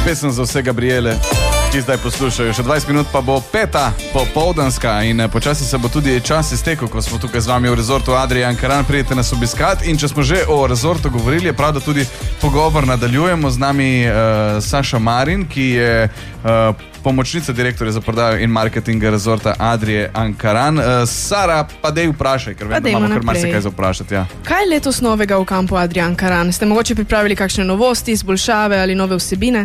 Pesem za vse Gabriele, ki zdaj poslušajo. Še 20 minut pa bo 5. popoldanska in počasi se bo tudi čas iztekel, ko smo tukaj z vami v rezortu Adria Ankaran. Pridete nas obiskat in če smo že o rezortu govorili, je prav, da tudi pogovor nadaljujemo. Z nami Saša Marin, ki je pomočnica direktorja za prodajo in marketing rezorta Adrie Ankaran. Sara, pa dej vprašaj, ker vem, da imamo kar marsikaj za vprašati. Ja. Kaj je letos novega v kampu Adria Ankaran? Ste mogoče pripravili kakšne novosti, izboljšave ali nove vsebine?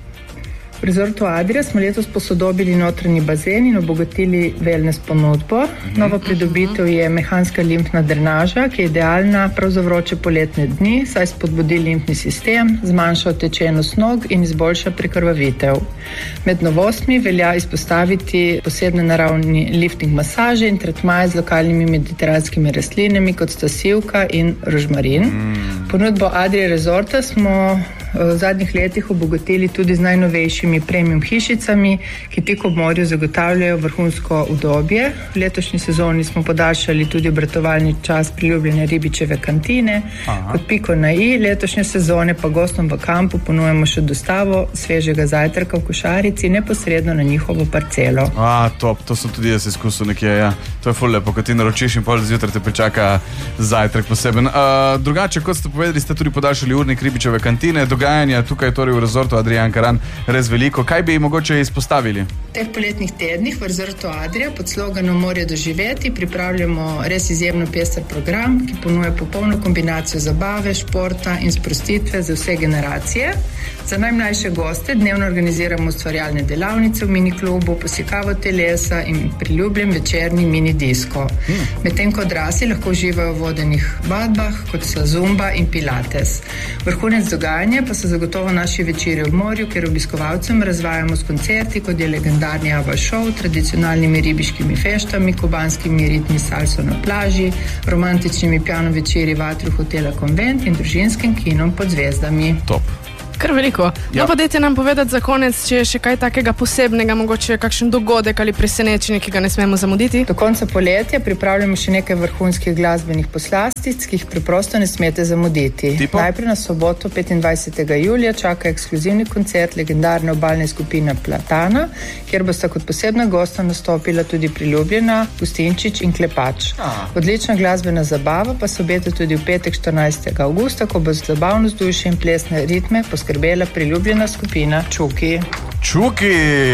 V rezortu Adria smo letos posodobili notranji bazen in obogatili wellness ponudbo. Nova pridobitev je mehanska limfna drenaža, ki je idealna prav za vroče poletne dni, saj spodbudi limfni sistem, zmanjša utečenost nog in izboljša prekrvavitev. Med novostmi velja izpostaviti posebne naravni lifting masaže in tretmaje z lokalnimi mediteranskimi rastlinami, kot sta sivka in rožmarin. Ponudbo Adria rezorta smo v zadnjih letih obogatili tudi z najnovejšimi premium hišicami, ki tik ob morju zagotavljajo vrhunsko udobje. V letošnji sezoni smo podaljšali tudi obratovalni čas priljubljene ribičeve kantine. Kot piko na i letošnje sezone pa gostom v kampu ponujemo še dostavo svežega zajtrka v košarici neposredno na njihovo parcelo. Top, to sem tudi jaz izkusil nekje, ja. To je ful lepo, ko ti naročiš in pol zjutraj te pričaka zajtrk poseben. Drugače, kot ste povedali, ste tudi podaljšali urnik ribičeve kantine. Dogajanja tukaj torej v rezortu Adria Ankaran res veliko. Kaj bi mogoče izpostavili? V teh poletnih tednih v rezortu Adria pod sloganom Morje doživeti pripravljamo res izjemno pester program, ki ponuja popolno kombinacijo zabave, športa in sprostitve za vse generacije. Za najmlajše goste dnevno organiziramo ustvarjalne delavnice v miniklubu, posekavo telesa in priljubljen večerni mini disko. Medtem ko odrasli lahko uživajo v vodenih vadbah, kot so zumba in pilates. Vrhunec dogajanja pa so zagotovo naši večeri v morju, kjer obiskovalcem razvajamo s koncerti, kot je legendarni Ava Show, tradicionalnimi ribiškimi feštami, kubanskimi ritmi salso na plaži, romantičnimi piano večeri v atriju hotela Konvent in družinskim kinom pod zvezdami. Top. Kar veliko. Ja. No pa dajte nam povedati za konec, če je še kaj takega posebnega, mogoče kakšen dogodek ali presenečenje, ki ga ne smemo zamuditi. Do konca poletja pripravljamo še nekaj vrhunskih glasbenih poslastic, ki jih preprosto ne smete zamuditi. Najprej na soboto 25. julija čaka ekskluzivni koncert legendarne obalne skupine Platana, kjer bosta kot posebna gosta nastopila tudi priljubljena Gustinčič in Klepač. Odlična glasbena zabava pa se obeta tudi v petek 14. avgusta, ko bo z zabavno vzdušje in plesne ritme skrbela priljubljena skupina Čuki. Čuki!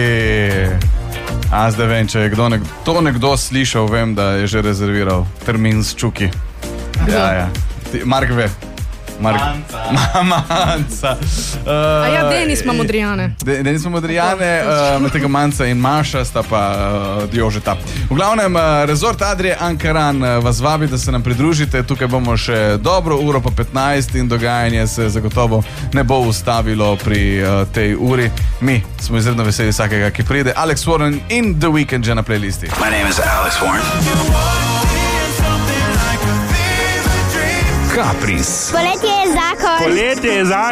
Zdaj vem, če je to nekdo slišal, vem, da je že rezerviral termin s Čuki. Ja. Mark ve. Manca. Denis ima Modrijane. Denis ima Modrijane, med tega Manca in Maša sta pa Jožeta. V glavnem, rezort Adria Ankaran vas vabi, da se nam pridružite. Tukaj bomo še dobro uro pa 15 in dogajanje se zagotovo ne bo ustavilo pri tej uri. Mi smo izredno veseli vsakega, ki pride. Alex Warren in The Weeknd že na playlisti. My name is Alex Warren. Caprice. Poletje je zakon. Poletje je zakon.